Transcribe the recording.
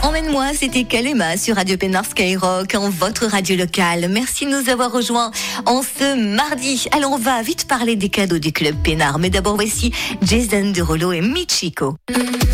Emmène-moi, c'était Kalema sur Radio Pénard Skyrock, en votre radio locale. Merci de nous avoir rejoints en ce mardi. Alors, on va vite parler des cadeaux du Club Pénard. Mais d'abord, voici Jason Derulo et Michiko.